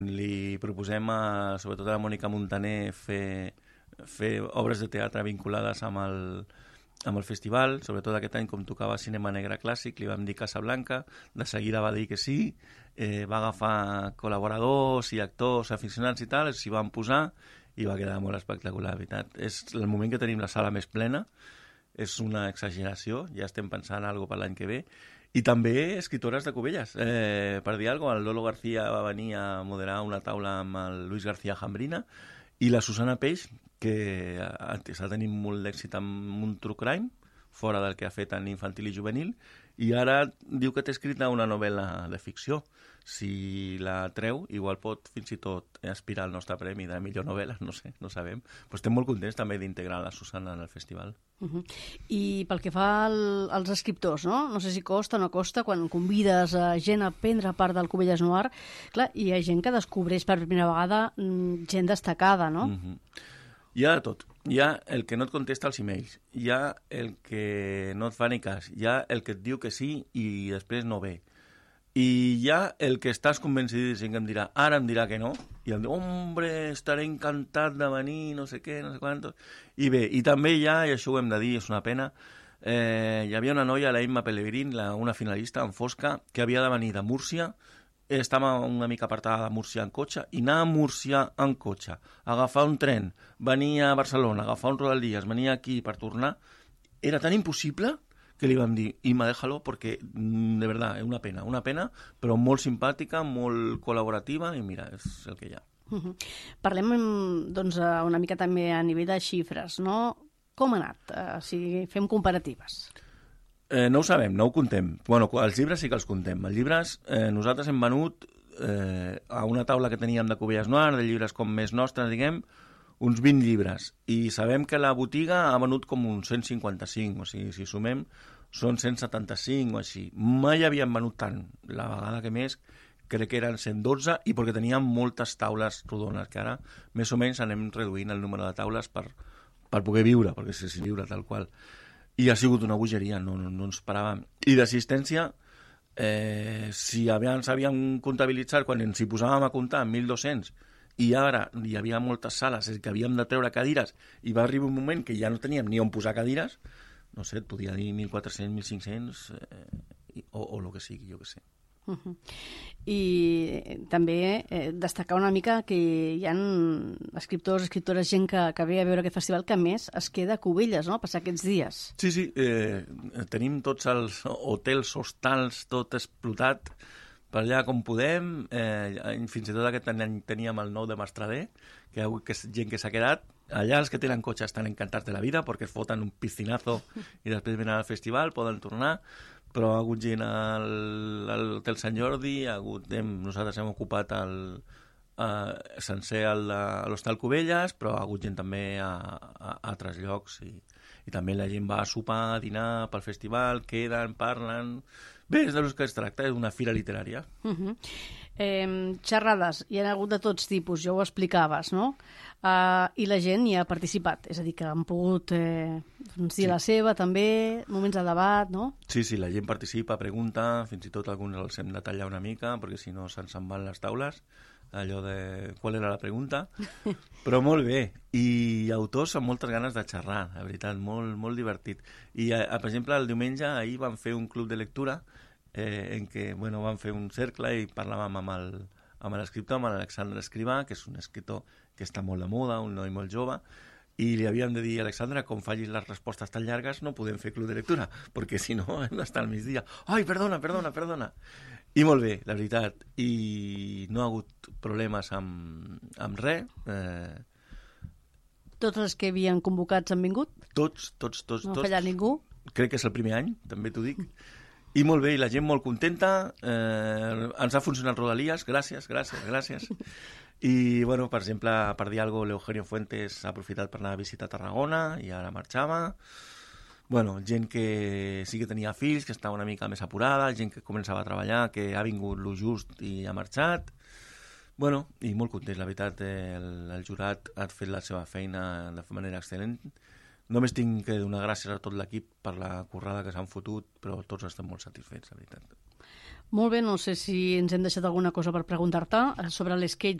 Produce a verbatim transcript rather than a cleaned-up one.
Li proposem, a, sobretot a la Mònica Montaner, fer, fer obres de teatre vinculades amb el, amb el festival. Sobretot aquest any, com tocava cinema negre clàssic, li vam dir Casablanca, de seguida va dir que sí, eh, va agafar col·laboradors i actors aficionats i tal, s'hi van posar i va quedar molt espectacular, la veritat. És el moment que tenim la sala més plena, és una exageració, ja estem pensant en alguna cosa per l'any que ve. I també escritores de Cubelles. Eh, per dir alguna cosa, el Lolo García va venir a moderar una taula amb el Luis García Jambrina i la Susana Peix, que està tenint molt d'èxit amb un true crime, fora del que ha fet en infantil i juvenil, i ara diu que té escrita una novel·la de ficció. Si la treu, igual pot fins i tot aspirar al nostre premi de millor novel·la, no sé, no sabem. Però estem molt contents també d'integrar la Susana en el festival. Uh -huh. I pel que fa al, als escriptors, no? No sé si costa o no costa quan convides a gent a prendre part del Cubelles Noir, clar, hi ha gent que descobreix per primera vegada gent destacada, no? Uh -huh. Hi ha de tot. Hi ha el que no et contesta els emails, hi ha el que no et fa ni cas, hi ha el que et diu que sí i després no ve. I hi ha el que estàs convencidíssim que em dirà, ara em dirà que no, i em diu, hombre, estaré encantat de venir, no sé què, no sé quantos. I bé, i també hi ha, i això ho hem de dir, és una pena, eh, hi havia una noia, la Emma Pellegrin, la, una finalista en Fosca, que havia de venir de Múrcia, estava una mica apartada de Múrcia en cotxe, i anar a Múrcia en cotxe, agafar un tren, venir a Barcelona, agafar un Rodalies, venir aquí per tornar, era tan impossible que li vam dir, Ima, déjalo, perquè, de verdad, és una pena, una pena, però molt simpàtica, molt col·laborativa, i mira, és el que hi ha. Uh-huh. Parlem, doncs, una mica també a nivell de xifres, no? Com ha anat? Uh, si fem comparatives. Eh, no ho sabem, no ho contem. Bueno, els llibres sí que els contem. Els llibres, eh, nosaltres hem venut eh, a una taula que teníem de Cubelles Noir, de llibres com més nostres, diguem, uns vint llibres. I sabem que la botiga ha venut com uns cent cinquanta-cinc, o sigui, si sumem, són cent setanta-cinc o així. Mai havíem venut tant. La vegada que més, crec que eren cent dotze, i perquè teníem moltes taules rodones, que ara més o menys anem reduint el número de taules per, per poder viure, perquè si és viure tal qual. I ha sigut una bogeria, no, no, no ens paràvem. I d'assistència, eh, si abans havíem comptabilitzat, quan ens hi posàvem a comptar, mil dos-cents, i ara hi havia moltes sales que havíem de treure cadires, i va arribar un moment que ja no teníem ni on posar cadires, no sé, et podia dir mil quatre-cents, mil cinc-cents, eh, o, o el que sigui, jo que sé. Uh -huh. I també eh, destacar una mica que hi ha escriptors, escriptores, gent que, que ve a veure aquest festival que a més es queda a Cubelles, no?, a passar aquests dies. Sí, sí, eh, tenim tots els hotels, hostals, tot explotat per allà com podem. Eh, fins i tot aquest any teníem el nou de Mastrader, que, que és gent que s'ha quedat. Allà els que tenen cotxe estan encantats de la vida perquè es foten un piscinazo i després venen al festival, poden tornar. Però ha hagut gent al, al Hotel Sant Jordi, ha hagut, hem, nosaltres hem ocupat el, uh, sencer a l'Hostal Cubelles, però ha hagut gent també a, a, a altres llocs, i, i també la gent va a sopar, a dinar pel festival, queden, parlen. Bé, és de los que es tracta, és una fira literària. Uh -huh. eh, xerrades, hi ha hagut de tots tipus, ja ho explicaves, no? Uh, I la gent hi ha participat, és a dir, que han pogut eh, dir sí. la seva també, moments de debat, no? Sí, sí, la gent participa, pregunta, fins i tot alguns els hem de tallar una mica, perquè si no se'ns en van les taules, allò de qual era la pregunta, però molt bé, i autors amb moltes ganes de xerrar, la veritat, molt, molt divertit. I, a, per exemple, el diumenge, ahir vam fer un club de lectura, eh, en què, bueno, vam fer un cercle i parlàvem amb el amb l'escriptor, amb l'Alexandre Escrivà, que és un escriptor que està molt de moda, un noi molt jove, i li havíem de dir, Alexandre, com facis les respostes tan llargues no podem fer club de lectura, perquè si no hem d'estar al migdia. Ai, perdona, perdona, perdona. I molt bé, la veritat, i no ha hagut problemes amb, amb res. Eh... Tots els que havien convocats han vingut? Tots, tots, tots. No ha tots. fallat ningú? Crec que és el primer any, també t'ho dic. I molt bé, i la gent molt contenta, eh, ens ha funcionat Rodalies, gràcies, gràcies, gràcies. I, bueno, per exemple, per dir alguna cosa, l'Eugenio Fuentes ha aprofitat per anar a visitar Tarragona i ara marxava. Bueno, gent que sí que tenia fills, que estava una mica més apurada, gent que començava a treballar, que ha vingut lo just i ha marxat. Bueno, i molt contents, la veritat, el, el jurat ha fet la seva feina de manera excel·lent. només tinc que donar gràcies a tot l'equip per la currada que s'han fotut, però tots estem molt satisfets, la veritat. Molt bé, no sé si ens hem deixat alguna cosa per preguntar-te sobre l'skate